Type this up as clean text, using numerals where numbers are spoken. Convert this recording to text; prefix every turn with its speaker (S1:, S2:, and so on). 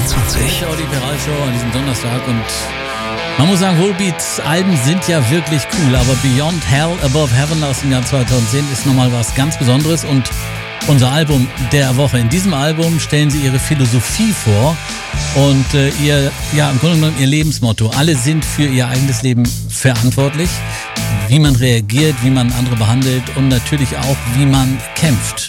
S1: 24.
S2: Ja, die Viral-Show an diesem Donnerstag und man muss sagen, Volbeats Alben sind ja wirklich cool, aber Beyond Hell, Above Heaven aus dem Jahr 2010 ist nochmal was ganz Besonderes und unser Album der Woche. In diesem Album stellen sie ihre Philosophie vor und im Grunde genommen ihr Lebensmotto. Alle sind für ihr eigenes Leben verantwortlich, wie man reagiert, wie man andere behandelt und natürlich auch, wie man kämpft.